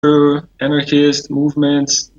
anarchist movements,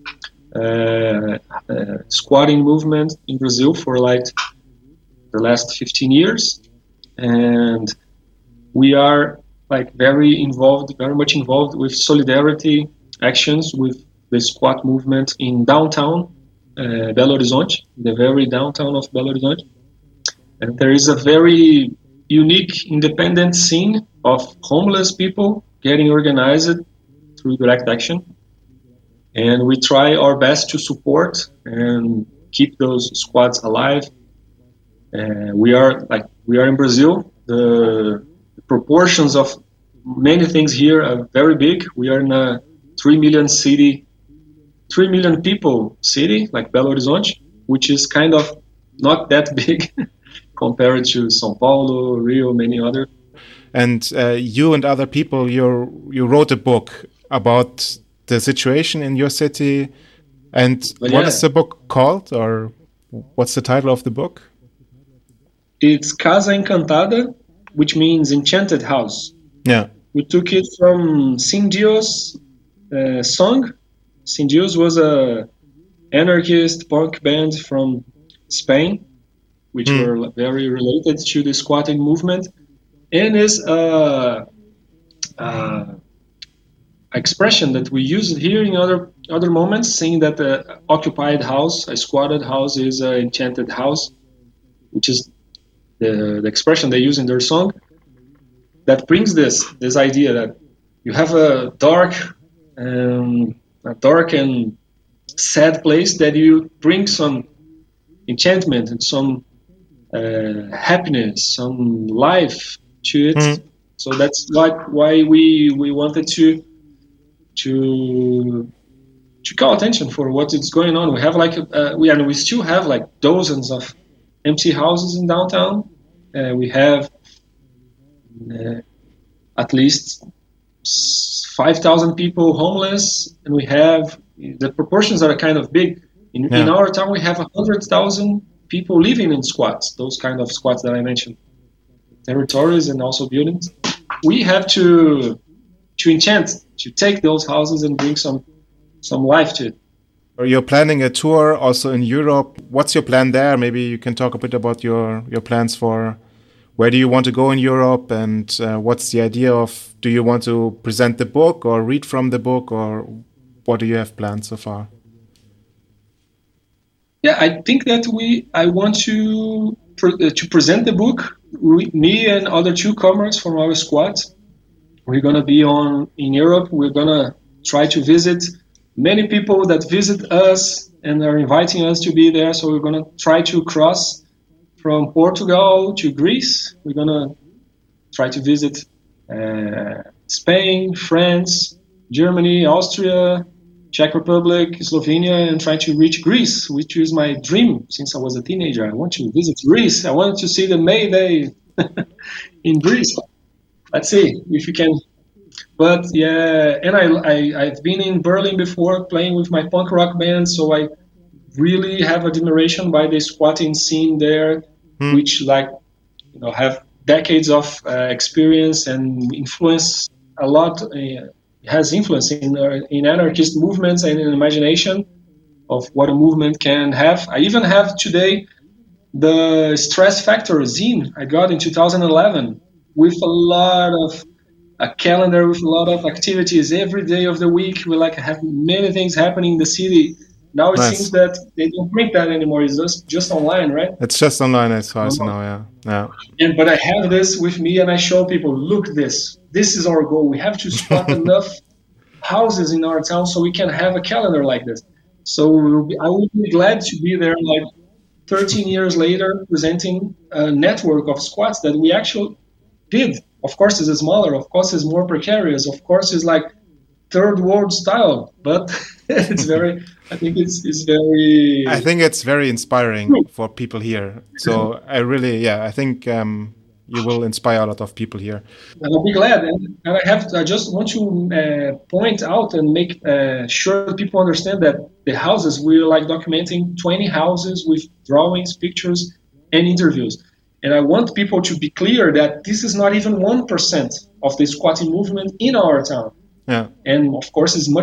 squatting movement in Brazil for like the last 15 years. And we are like very much involved with solidarity actions with the squat movement in downtown Belo Horizonte, the very downtown of Belo Horizonte. And there is a very unique independent scene of homeless people getting organized through direct action. And we try our best to support and keep those squads alive. We are in Brazil. The proportions of many things here are very big. We are in a 3 million people city, like Belo Horizonte, which is kind of not that big compared to São Paulo, Rio, many other. And you and other people, you wrote a book about the situation in your city. And what is the book called, or what's the title of the book? It's Casa Encantada, which means enchanted house. Yeah. We took it from Sin Dios song. Sin Dios was a anarchist punk band from Spain, which were very related to the squatting movement, and is expression that we use here in other moments, saying that the occupied house, a squatted house, is an enchanted house, which is the expression they use in their song. That brings this idea that you have a dark and sad place, that you bring some enchantment and some happiness, some life to it. So that's why we wanted to call attention for what is going on. We have we still have like dozens of empty houses in downtown. We have at least 5,000 people homeless, and we have the proportions are kind of big. In our town, we have 100,000 people living in squats, those kind of squats that I mentioned, territories and also buildings. We have to enchant, to take those houses and bring some life to it. You're planning a tour also in Europe. What's your plan there? Maybe you can talk a bit about your plans for where do you want to go in Europe, and what's the idea of, do you want to present the book or read from the book, or what do you have planned so far? Yeah, I think that I want to present the book. Me and other two comrades from our squad, we're going to be in Europe. We're going to try to visit many people that visit us and are inviting us to be there. So we're going to try to cross from Portugal to Greece. We're going to try to visit Spain, France, Germany, Austria, Czech Republic, Slovenia, and try to reach Greece, which is my dream since I was a teenager. I want to visit Greece. I want to see the May Day in Greece. Let's see if we can. But yeah, and I've been in Berlin before playing with my punk rock band, so I really have admiration by the squatting scene there, which have decades of experience and influence a lot. Has influence in anarchist movements and in imagination of what a movement can have. I even have today the Stress Factor zine I got in 2011 with a calendar with a lot of activities every day of the week. We have many things happening in the city. Now it seems that they don't print that anymore. It's just online, right? It's just online as far as I know, yeah. But I have this with me, and I show people, look, this is our goal. We have to spot enough houses in our town so we can have a calendar like this. So I would be glad to be there 13 years later, presenting a network of squats that we actually did. Of course, it's smaller. Of course, it's more precarious. Of course, it's like third world style, but it's very. I think it's very inspiring for people here. So I think you will inspire a lot of people here. And I'll be glad. And I just want to point out and make sure that people understand that the houses, we're documenting 20 houses with drawings, pictures, and interviews. And I want people to be clear that this is not even 1% of the squatting movement in our town. Yeah. And of course, it's much